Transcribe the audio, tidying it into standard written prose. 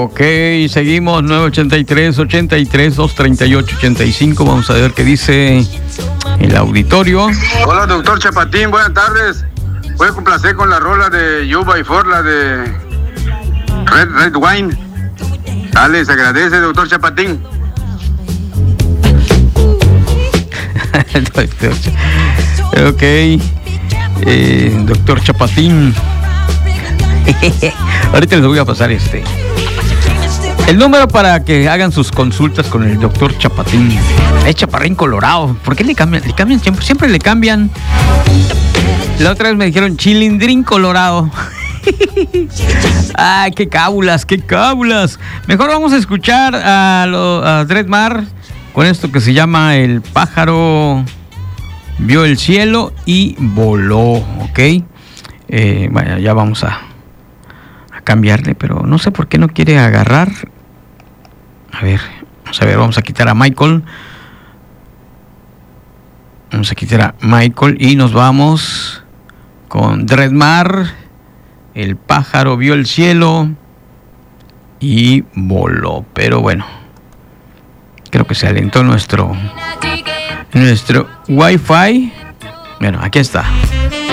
Ok, seguimos 983-83-238-85. Vamos a ver qué dice el auditorio. Hola, doctor Chapatín, buenas tardes. Voy a complacer con la rola de U-by-4, la de Red Wine. Dale, se agradece, doctor Chapatín. Ok, doctor Chapatín. Ahorita les voy a pasar el número para que hagan sus consultas con el doctor Chapatín. Es Chaparrín Colorado. ¿Por qué le cambian? Le cambian siempre le cambian. La otra vez me dijeron Chilindrín Colorado. Ay, qué cábulas. Mejor vamos a escuchar a Dreadmar con esto que se llama El pájaro vio el cielo y voló, ¿ok? Bueno, ya vamos a cambiarle, pero no sé por qué no quiere agarrar. A ver, vamos a quitar a Michael. Vamos a quitar a Michael y nos vamos con Dreadmar. El pájaro vio el cielo y voló. Pero bueno, creo que se alentó nuestro Wi-Fi. Bueno, aquí está.